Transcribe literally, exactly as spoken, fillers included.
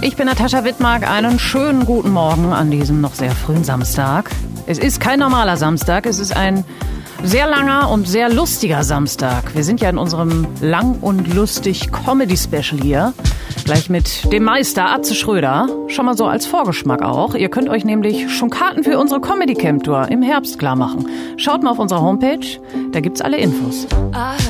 Ich bin Natascha Wittmark. Einen schönen guten Morgen an diesem noch sehr frühen Samstag. Es ist kein normaler Samstag, es ist ein sehr langer und sehr lustiger Samstag. Wir sind ja in unserem lang und lustig Comedy-Special hier. Gleich mit dem Meister Atze Schröder. Schon mal so als Vorgeschmack auch. Ihr könnt euch nämlich schon Karten für unsere Comedy-Camp-Tour im Herbst klar machen. Schaut mal auf unserer Homepage, da gibt's alle Infos.